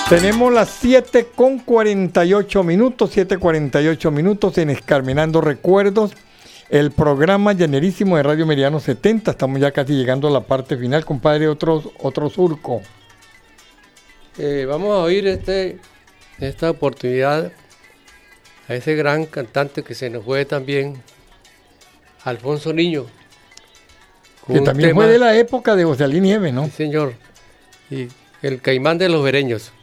Tenemos las 7:48 minutos en Escarminando Recuerdos, el programa llanerísimo de Radio Meridiano 70. Estamos ya casi llegando a la parte final, compadre, otro surco. Vamos a oír esta oportunidad a ese gran cantante que se nos fue también, Alfonso Niño. Que también fue de la época de José Alí Nieves, ¿no? Sí, señor. Y el Caimán de los Bereños.